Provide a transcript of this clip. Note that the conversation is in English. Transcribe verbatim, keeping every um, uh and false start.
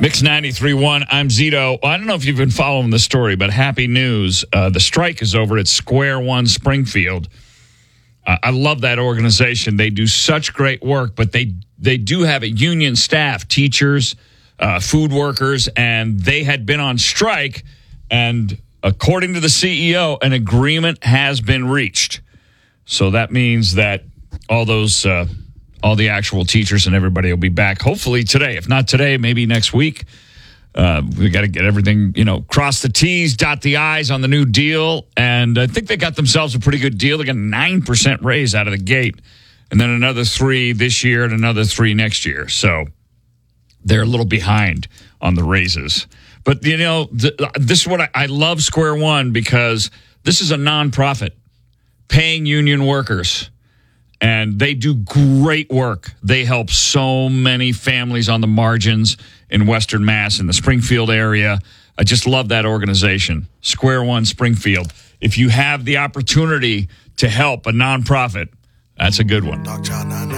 Mix ninety-three point one, I'm Zito. Well, I don't know if you've been following the story, but happy news. Uh, the strike is over at Square One Springfield. Uh, I love that organization. They do such great work, but they, they do have a union staff, teachers, uh, food workers, and they had been on strike. And according to the C E O, an agreement has been reached. So that means that all those... Uh, all the actual teachers and everybody will be back, hopefully today. If not today, maybe next week. Uh, we got to get everything, you know, cross the T's, dot the I's on the new deal. And I think they got themselves a pretty good deal. They got a nine percent raise out of the gate. And then another three this year and another three next year. So they're a little behind on the raises. But, you know, th- this is what I, I love Square One, because this is a nonprofit paying union workers. And they do great work. They help so many families on the margins in Western Mass, in the Springfield area. I just love that organization, Square One Springfield. If you have the opportunity to help a nonprofit, that's a good one.